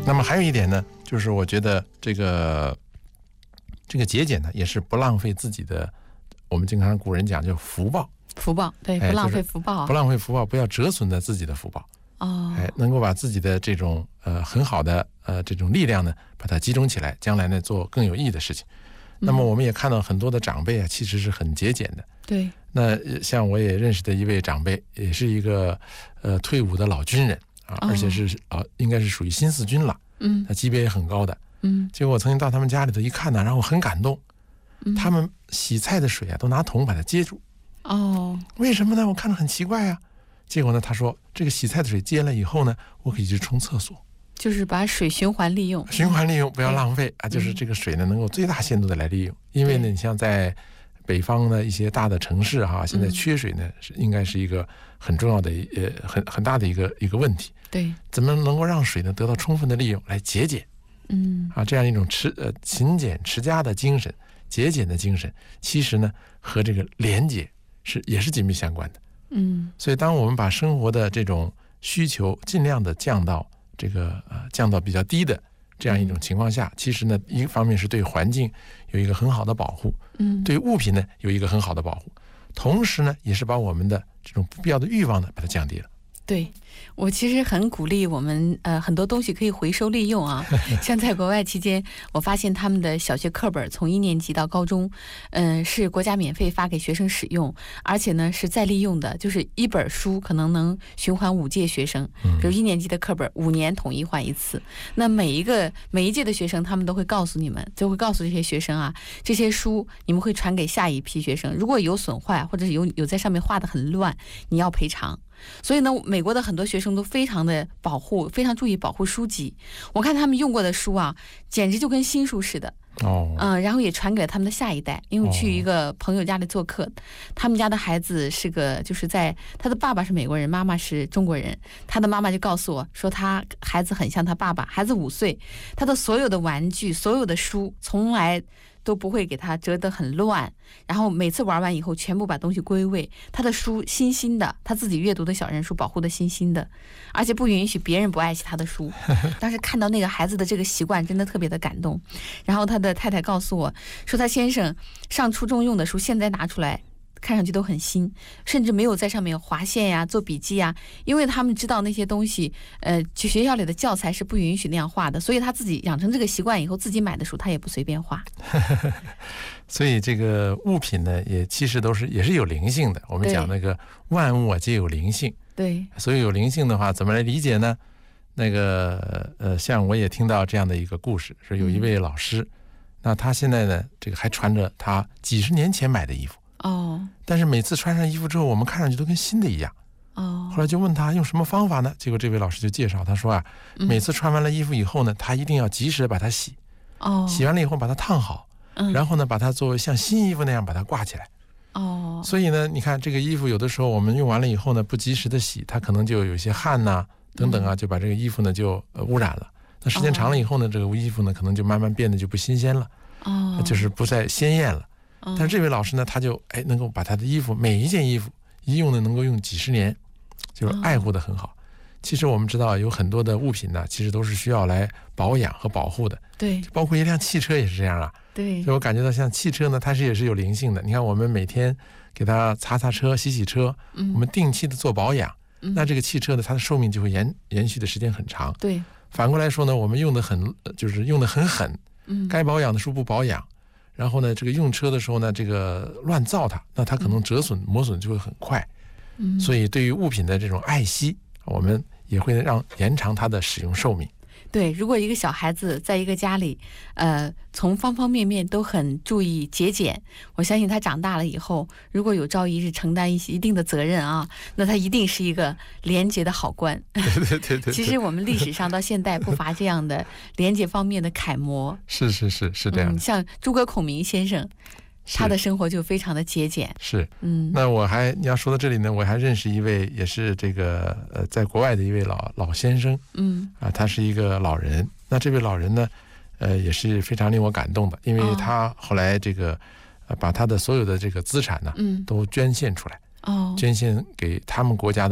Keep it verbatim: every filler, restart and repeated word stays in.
那么还有一点呢，就是我觉得这个这个节俭呢，也是不浪费自己的。我们经常古人讲叫福报， 福报对，不浪费福报、啊哎就是、 不浪费福报，不要折损了自己的福报。 哦， 哎，能够把自己的这种呃很好的呃这种力量呢，把它集中起来，将来呢做更有意义的事情。嗯、那么我们也看到很多的长辈啊，其实是很节俭的。 对。 那像我也认识的一位长辈，也是一个呃退伍的老军人啊，哦、而且是啊、呃、应该是属于新四军了。嗯。他级别也很高的。嗯。结果我曾经到他们家里头一看呢，然后我很感动。嗯。他们洗菜的水啊，都拿桶把它接住。哦。为什么呢？我看着很奇怪啊。结果呢，他说这个洗菜的水接了以后呢，我可以去冲厕所， 就是把水循环利用， 循环利用，不要浪费、哎、啊！就是这个水呢，能够最大限度的来利用。因为呢，你像在北方的一些大的城市哈，现在缺水呢，是应该是一个很重要的呃很很大的一个一个问题。 对， 怎么能够让水呢得到充分的利用，来节俭？嗯，啊，这样一种持呃勤俭持家的精神、节俭的精神，其实呢和这个廉洁是也是紧密相关的。嗯，所以当我们把生活的这种需求尽量的降到这个呃降到比较低的这样一种情况下，嗯、其实呢，一方面是对环境有一个很好的保护，嗯，对物品呢有一个很好的保护，同时呢，也是把我们的这种不必要的欲望呢把它降低了。 对，我其实很鼓励我们呃很多东西可以回收利用啊。像在国外期间，我发现他们的小学课本从一年级到高中，嗯、呃，是国家免费发给学生使用，而且呢是再利用的，就是一本书可能能循环五届学生，比如一年级的课本五年统一换一次。那每一个每一届的学生，他们都会告诉你们，就会告诉这些学生啊，这些书你们会传给下一批学生，如果有损坏或者是有有在上面画得很乱，你要赔偿。所以呢，美国的很多学生都非常的保护，非常注意保护书籍。我看他们用过的书啊，简直就跟新书似的。哦，嗯，然后也传给了他们的下一代。因为去一个朋友家里做客，他们家的孩子是个，就是在他的爸爸是美国人，妈妈是中国人。他的妈妈就告诉我说，他孩子很像他爸爸，孩子五岁，他的所有的玩具、所有的书，从来都不会给他折得很乱，然后每次玩完以后全部把东西归位，他的书新新的，他自己阅读的小人书保护的新新的，而且不允许别人不爱惜他的书。当时看到那个孩子的这个习惯真的特别的感动。然后他的太太告诉我说，他先生上初中用的书现在拿出来看上去都很新，甚至没有在上面划线呀、做笔记呀，因为他们知道那些东西，呃，去学校里的教材是不允许那样画的，所以他自己养成这个习惯以后，自己买的书他也不随便画。 所以这个物品呢，也其实都是也是有灵性的。我们讲那个万物啊，皆有灵性。对，所以有灵性的话，怎么来理解呢？那个呃，像我也听到这样的一个故事，是有一位老师，嗯、那他现在呢，这个还穿着他几十年前买的衣服。哦，但是每次穿上衣服之后，我们看上去都跟新的一样。哦，后来就问他用什么方法呢？结果这位老师就介绍，他说啊，嗯、每次穿完了衣服以后呢，他一定要及时的把它洗。哦，洗完了以后把它烫好，嗯、然后呢，把它作为像新衣服那样把它挂起来。哦，所以呢，你看这个衣服有的时候我们用完了以后呢，不及时的洗，它可能就有一些汗呐、啊、等等啊，就把这个衣服呢就呃污染了。那时间长了以后呢，这个衣服呢可能就慢慢变得就不新鲜了。哦，就是不再鲜艳了。但是这位老师呢，他就哎能够把他的衣服每一件衣服一用呢能够用几十年，就是爱护得很好。其实我们知道有很多的物品呢，其实都是需要来保养和保护的。对，包括一辆汽车也是这样啊。对，所以我感觉到像汽车呢，它是也是有灵性的。你看我们每天给它擦擦车、洗洗车，嗯、我们定期的做保养，嗯、那这个汽车呢，它的寿命就会延延续的时间很长。对，反过来说呢，我们用的很就是用的很狠，嗯，该保养的时候不保养。然后呢，这个用车的时候呢，这个乱造它，那它可能折损、磨损就会很快。嗯，所以对于物品的这种爱惜，我们也会让延长它的使用寿命。对，如果一个小孩子在一个家里，呃，从方方面面都很注意节俭，我相信他长大了以后，如果有朝一日承担一些一定的责任啊，那他一定是一个廉洁的好官。对对对 对, 对。其实我们历史上到现在不乏这样的廉洁方面的楷模。是是是是这样、嗯。像诸葛孔明先生。他的生活就非常的节俭。是，嗯，那我还你要说到这里呢，我还认识一位也是这个呃，在国外的一位老老先生，嗯，啊，他是一个老人。那这位老人呢，呃，也是非常令我感动的，因为他后来这个呃，把他的所有的这个资产呢，嗯，都捐献出来，哦，捐献给他们国家的。